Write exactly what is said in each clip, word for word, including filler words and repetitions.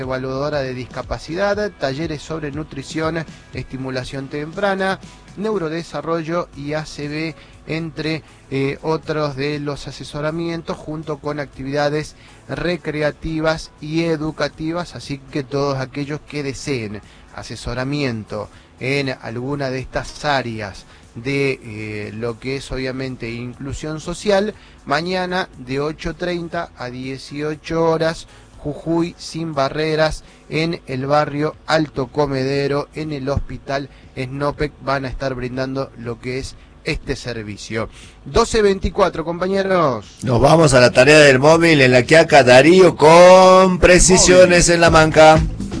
evaluadora de discapacidad, talleres sobre nutrición, estimulación temprana, neurodesarrollo y A C V, entre eh, otros de los asesoramientos, junto con actividades recreativas y educativas. Así que todos aquellos que deseen asesoramiento en alguna de estas áreas de eh, lo que es obviamente inclusión social, mañana de ocho treinta a dieciocho horas, Jujuy sin barreras, en el barrio Alto Comedero, en el hospital Snopek, van a estar brindando lo que es este servicio. doce veinticuatro, compañeros. Nos vamos a la tarea del móvil en la Quiaca. Darío con precisiones móvil en la Manca.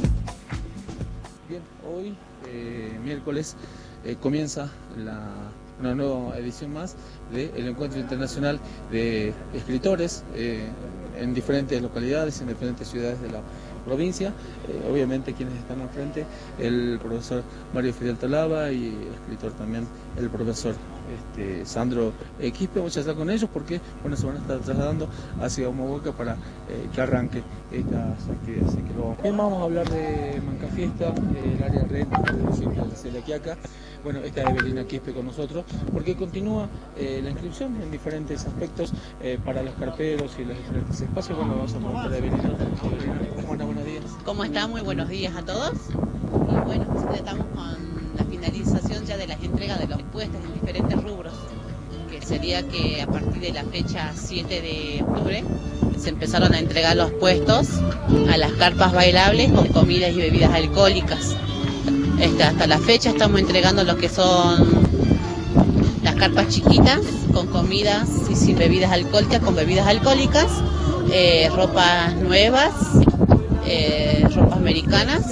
Bien, hoy, eh, miércoles, eh, comienza la, una nueva edición más del Encuentro Internacional de Escritores eh, en diferentes localidades, en diferentes ciudades de la provincia. Eh, obviamente quienes están al frente, el profesor Mario Fidel Talaba, y el escritor también, el profesor este, Sandro eh, Quispe. Voy a estar con ellos porque bueno, se van a estar trasladando hacia Humahuaca para eh, que arranque estas actividades. Así que lo vamos. Bien, vamos a hablar de Mancafiesta, eh, el área red de la Quiaca. Bueno, esta es Evelina Quispe con nosotros, porque continúa eh, la inscripción en diferentes aspectos eh, para los carperos y los diferentes espacios. Bueno, vamos a preguntar a Evelina. ¿Cómo anda? Buenos días. ¿Cómo está? Muy buenos días a todos. Y bueno, estamos con la finalización ya de las entregas de los puestos en diferentes rubros, que sería que a partir de la fecha siete de octubre se empezaron a entregar los puestos a las carpas bailables con comidas y bebidas alcohólicas. Este, hasta la fecha estamos entregando lo que son las carpas chiquitas con comidas y sin bebidas alcohólicas, con bebidas alcohólicas, eh, ropas nuevas, eh, ropas americanas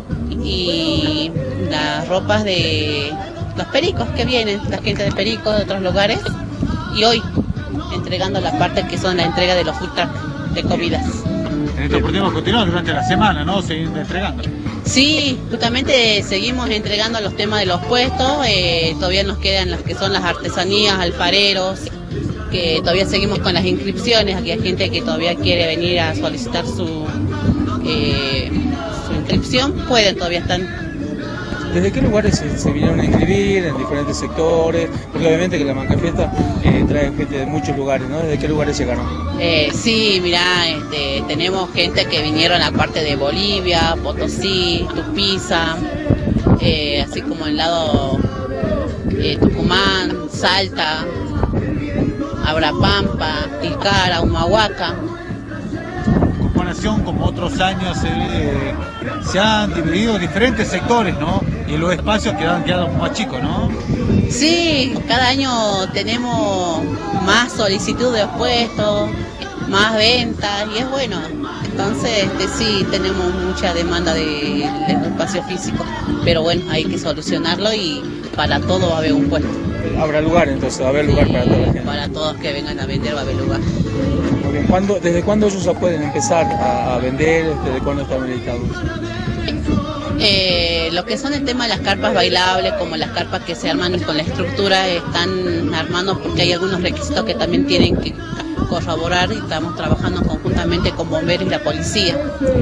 y las ropas de los pericos que vienen, la gente de pericos de otros lugares, y hoy entregando la parte que son la entrega de los food truck de comidas. En esta oportunidad continuamos durante la semana, ¿no? Seguimos entregando. Sí, justamente seguimos entregando los temas de los puestos, eh, todavía nos quedan las que son las artesanías, alfareros, que todavía seguimos con las inscripciones. Aquí hay gente que todavía quiere venir a solicitar su, eh, su inscripción, pueden, todavía están. ¿Desde qué lugares se, se vinieron a inscribir en diferentes sectores? Porque obviamente que la Mancafiesta eh, trae gente de muchos lugares, ¿no? ¿Desde qué lugares llegaron? Eh, sí, mirá, este, tenemos gente que vinieron aparte de Bolivia, Potosí, Tupiza, eh, así como el lado eh, Tucumán, Salta, Abrapampa, Tilcara, Humahuaca. En comparación como otros años eh, se han dividido diferentes sectores, ¿no? Y los espacios quedan, quedan más chicos, ¿no? Sí, cada año tenemos más solicitud de puestos, más ventas, y es bueno. Entonces, este, sí, tenemos mucha demanda de, de espacio físico, pero bueno, hay que solucionarlo y para todo va a haber un puesto. Habrá lugar, entonces, va a haber lugar, sí, para toda la gente. Para todos que vengan a vender va a haber lugar. Muy bien. ¿Cuándo, ¿Desde cuándo ellos ya pueden empezar a, a vender? ¿Desde cuándo están habilitados? Eh, lo que son el tema de las carpas bailables, como las carpas que se arman con la estructura, están armando porque hay algunos requisitos que también tienen que corroborar, y estamos trabajando conjuntamente con bomberos y la policía.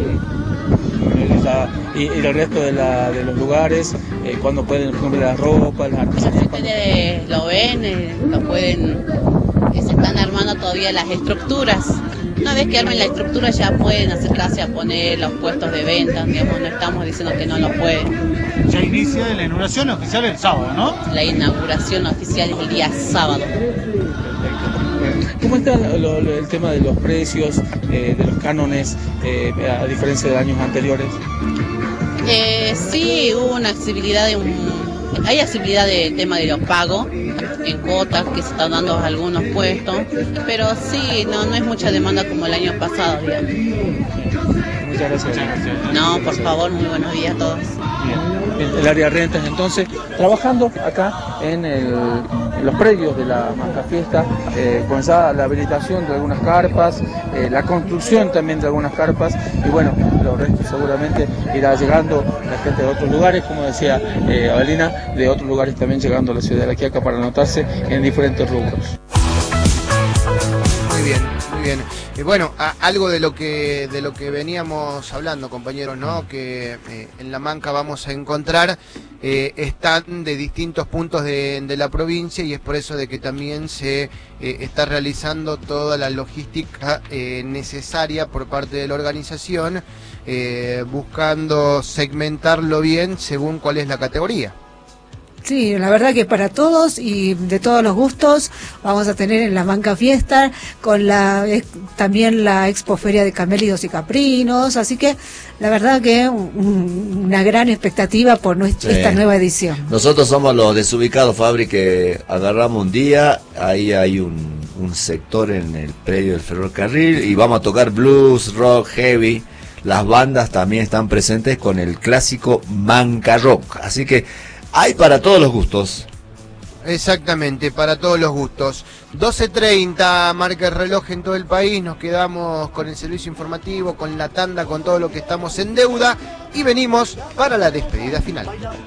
Y, y el resto de, la, de los lugares, eh, ¿cuándo pueden comprar la ropa, las artesanías? Ustedes lo ven, eh, lo pueden, eh, se están armando todavía las estructuras. Una vez que armen la estructura ya pueden acercarse a poner los puestos de venta, digamos, no estamos diciendo que no lo pueden. Ya inicia la inauguración oficial el sábado, ¿no? La inauguración oficial es el día sábado. ¿Cómo está lo, lo, el tema de los precios, eh, de los cánones, eh, a diferencia de años anteriores? Eh, sí, hubo una accesibilidad de un... Hay accesibilidad del tema de los pagos en cuotas que se están dando a algunos puestos, pero sí, no, no es mucha demanda como el año pasado, digamos. Muchas gracias. Muchas gracias. No, por favor, muy buenos días a todos. Bien. El área rentas, entonces, trabajando acá en, el, en los predios de la Mancafiesta, eh, comenzaba la habilitación de algunas carpas, eh, la construcción también de algunas carpas, y bueno, los restos seguramente irá llegando la gente de otros lugares, como decía eh, Avelina, de otros lugares también llegando a la ciudad de La Quiaca para anotarse en diferentes rubros. Muy bien. Muy bien. Eh, bueno, a, algo de lo que de lo que veníamos hablando, compañeros, ¿no? Que eh, en La Manca vamos a encontrar eh, están de distintos puntos de, de la provincia, y es por eso de que también se eh, está realizando toda la logística eh, necesaria por parte de la organización, eh, buscando segmentarlo bien según cuál es la categoría. Sí, la verdad que para todos y de todos los gustos vamos a tener en La Manca Fiesta, con la eh, también la Expoferia de Camélidos y Caprinos, así que la verdad que un, una gran expectativa por nuestra, sí. esta nueva edición. Nosotros somos los desubicados, Fabri, que agarramos un día, ahí hay un, un sector en el predio del ferrocarril y vamos a tocar blues, rock, heavy. Las bandas también están presentes con el clásico Manca Rock, así que hay para todos los gustos. Exactamente, para todos los gustos. doce treinta, marca el reloj en todo el país. Nos quedamos con el servicio informativo, con la tanda, con todo lo que estamos en deuda. Y venimos para la despedida final.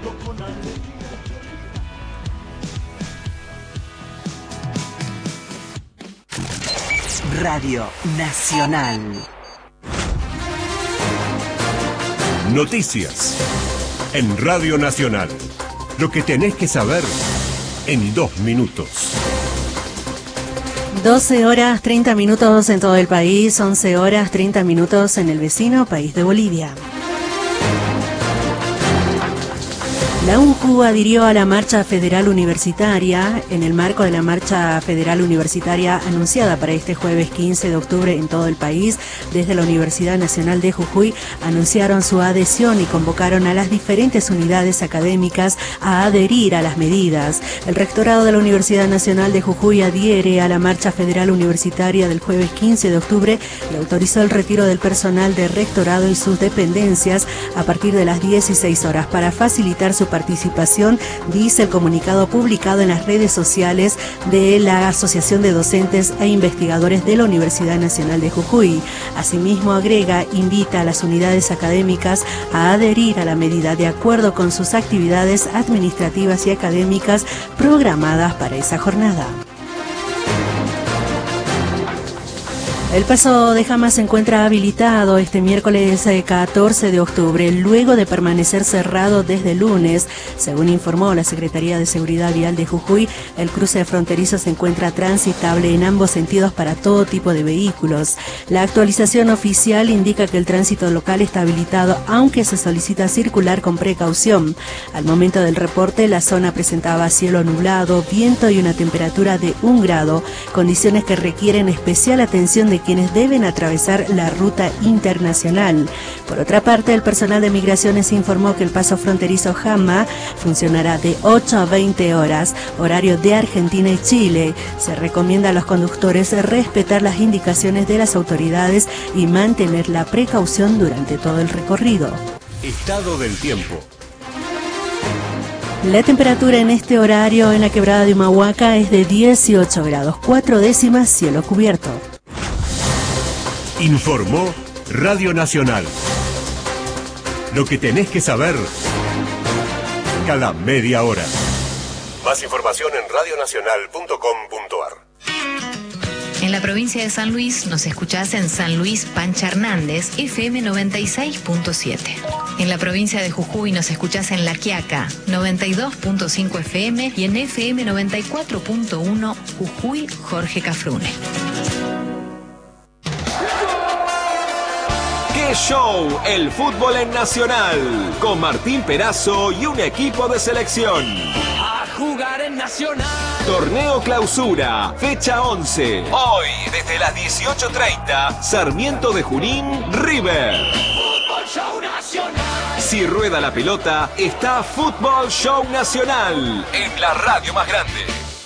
Radio Nacional. Noticias en Radio Nacional. Lo que tenés que saber en dos minutos. doce horas treinta minutos en todo el país, once horas treinta minutos en el vecino país de Bolivia. La U N J U adhirió a la Marcha Federal Universitaria en el marco de la Marcha Federal Universitaria anunciada para este jueves quince de octubre en todo el país. Desde la Universidad Nacional de Jujuy anunciaron su adhesión y convocaron a las diferentes unidades académicas a adherir a las medidas. El rectorado de la Universidad Nacional de Jujuy adhiere a la Marcha Federal Universitaria del jueves quince de octubre y autorizó el retiro del personal de rectorado y sus dependencias a partir de las dieciséis horas para facilitar su participación, dice el comunicado publicado en las redes sociales de la Asociación de Docentes e Investigadores de la Universidad Nacional de Jujuy. Asimismo, agrega, invita a las unidades académicas a adherir a la medida de acuerdo con sus actividades administrativas y académicas programadas para esa jornada. El paso de Jama se encuentra habilitado este miércoles catorce de octubre, luego de permanecer cerrado desde el lunes. Según informó la Secretaría de Seguridad Vial de Jujuy, el cruce fronterizo se encuentra transitable en ambos sentidos para todo tipo de vehículos. La actualización oficial indica que el tránsito local está habilitado, aunque se solicita circular con precaución. Al momento del reporte, la zona presentaba cielo nublado, viento y una temperatura de un grado, condiciones que requieren especial atención de quienes deben atravesar la ruta internacional. Por otra parte, el personal de Migraciones informó que el paso fronterizo Jama funcionará de ocho a veinte horas, horario de Argentina y Chile. Se recomienda a los conductores respetar las indicaciones de las autoridades y mantener la precaución durante todo el recorrido. Estado del tiempo. La temperatura en este horario en la quebrada de Humahuaca es de dieciocho grados, cuatro décimas, cielo cubierto. Informó Radio Nacional. Lo que tenés que saber cada media hora. Más información en radio nacional punto com punto a r. En la provincia de San Luis nos escuchás en San Luis Pancha Hernández, F M noventa y seis punto siete. En la provincia de Jujuy nos escuchás en La Quiaca, noventa y dos punto cinco F M, y en F M noventa y cuatro punto uno Jujuy Jorge Cafrune. ¡Qué show! El fútbol en Nacional, con Martín Perazo y un equipo de selección. A jugar en Nacional. Torneo Clausura, fecha once. Hoy, desde las dieciocho treinta, Sarmiento de Junín, River. Fútbol Show Nacional. Si rueda la pelota, está Fútbol Show Nacional, en la radio más grande.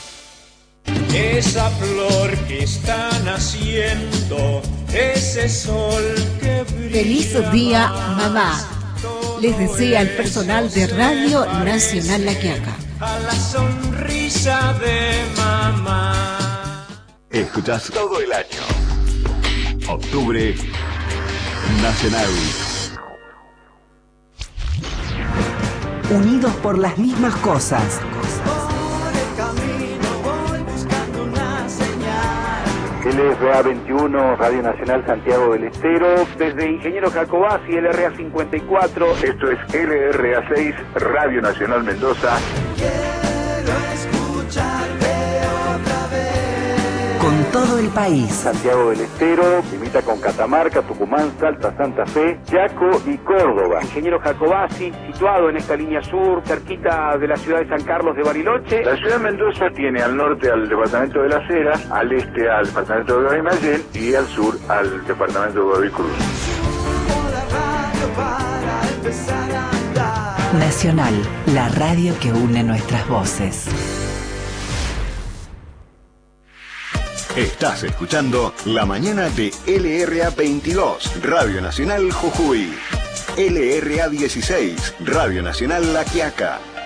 Esa flor que está naciendo, ese sol que brilla. Feliz día, mamá. Les desea el personal de Radio Nacional La Quiaca. A la sonrisa de mamá. Escuchás todo el año. Octubre Nacional. Unidos por las mismas cosas. L R A veintiuno, Radio Nacional Santiago del Estero. Desde Ingeniero Jacobasi, L R A cincuenta y cuatro. Esto es L R A seis, Radio Nacional Mendoza. Con todo el país. Santiago del Estero, limita con Catamarca, Tucumán, Salta, Santa Fe, Chaco y Córdoba. Ingeniero Jacobasi, situado en esta línea sur, cerquita de la ciudad de San Carlos de Bariloche. La ciudad de Mendoza tiene al norte al departamento de Las Heras, al este al departamento de Guaymallén y al sur al departamento de Godoy Cruz. Nacional, la radio que une nuestras voces. Estás escuchando La Mañana de L R A veintidós, Radio Nacional Jujuy. L R A dieciséis, Radio Nacional La Quiaca.